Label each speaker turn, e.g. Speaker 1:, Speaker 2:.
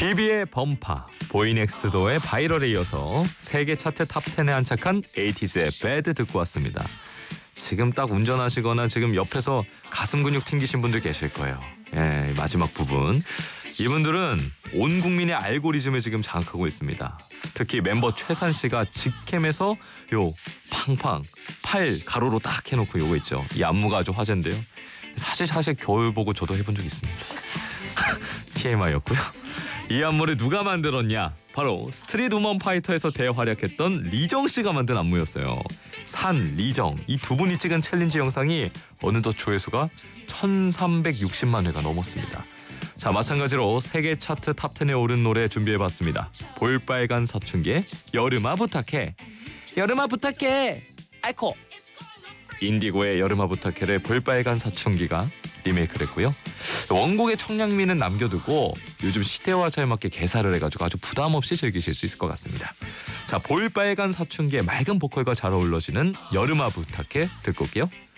Speaker 1: 비비의 범파, 보이넥스트도어의 바이럴에 이어서 세계 차트 탑10에 안착한 에이티즈의 배드 듣고 왔습니다. 지금 딱 운전하시거나 지금 옆에서 가슴 근육 튕기신 분들 계실 거예요. 예, 마지막 부분. 이분들은 온 국민의 알고리즘을 지금 장악하고 있습니다. 특히 멤버 최산 씨가 직캠에서 요 팡팡 팔 가로로 딱 해놓고 요거 있죠. 이 안무가 아주 화제인데요. 사실 겨울 보고 저도 해본 적 있습니다. TMI였고요. 이 안무를 누가 만들었냐? 바로 스트릿 우먼 파이터에서 대활약했던 리정 씨가 만든 안무였어요. 산, 리정 이 두 분이 찍은 챌린지 영상이 어느덧 조회수가 1360만 회가 넘었습니다. 자, 마찬가지로 세계 차트 탑10에 오른 노래 준비해봤습니다. 볼빨간 사춘기의 여름아 부탁해. 여름아 부탁해. 아이코. 인디고의 여름아 부탁해를 볼빨간 사춘기가 리메이크를 했고요. 원곡의 청량미는 남겨두고 요즘 시대와 잘 맞게 개사를 해가지고 아주 부담 없이 즐기실 수 있을 것 같습니다. 자, 볼빨간 사춘기의 맑은 보컬과 잘 어울러지는 여름아 부탁해 듣고 올게요.